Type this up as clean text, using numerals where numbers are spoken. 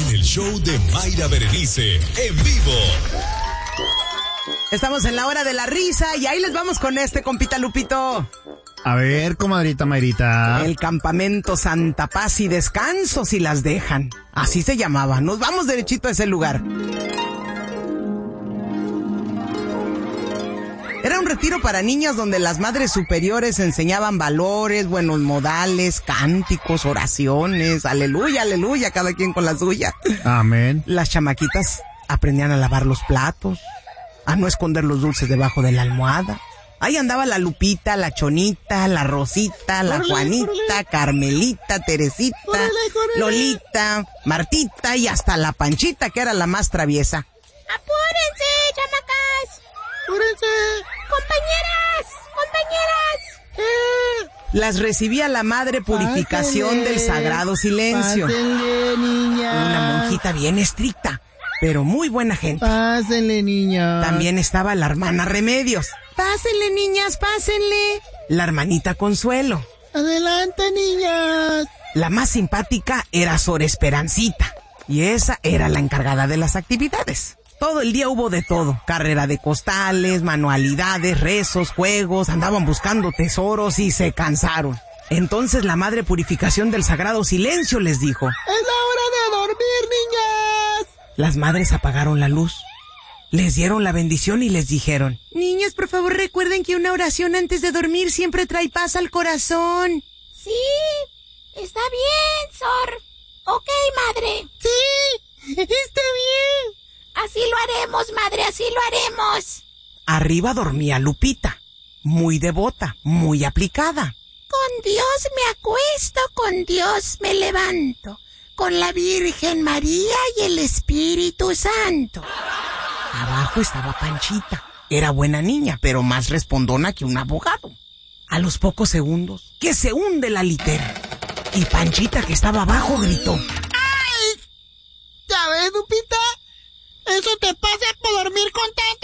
en el show de Mayra Berenice, en vivo. Estamos en la hora de la risa y ahí les vamos con compita Lupito. A ver, comadrita Mayrita. El campamento Santa Paz y Descanso si las dejan. Así se llamaba. Nos vamos derechito a ese lugar. Era un retiro para niñas donde las madres superiores enseñaban valores, buenos modales, cánticos, oraciones. Aleluya, aleluya, cada quien con la suya. Amén. Las chamaquitas aprendían a lavar los platos, a no esconder los dulces debajo de la almohada. Ahí andaba la Lupita, la Chonita, la Rosita, la Juanita, Carmelita, Teresita, Lolita, Martita y hasta la Panchita, que era la más traviesa. ¡Apúrense, chamacas! ¡Apúrense! ¡Compañeras! Las recibía la Madre Purificación del Sagrado Silencio. Pásenle, niña. Una monjita bien estricta, pero muy buena gente. Pásenle, niña. También estaba la hermana Remedios. Pásenle, niñas, pásenle. La hermanita Consuelo. Adelante, niñas. La más simpática era Sor Esperancita. Y esa era la encargada de las actividades. Todo el día hubo de todo. Carrera de costales, manualidades, rezos, juegos. Andaban buscando tesoros y se cansaron. Entonces la Madre Purificación del Sagrado Silencio les dijo: ¡Es la hora de dormir, niñas! Las madres apagaron la luz. Les dieron la bendición y les dijeron: Niñas, por favor, recuerden que una oración antes de dormir siempre trae paz al corazón. Sí, está bien, Sor. Ok, madre. Sí, está bien. Así lo haremos, madre, así lo haremos. Arriba dormía Lupita, muy devota, muy aplicada. Con Dios me acuesto, con Dios me levanto, con la Virgen María y el Espíritu Santo. Abajo estaba Panchita. Era buena niña, pero más respondona que un abogado. A los pocos segundos, que se hunde la litera. Y Panchita, que estaba abajo, gritó: ¡Ay! ¿Ya ves, Lupita? Eso te pasa por dormir con tanta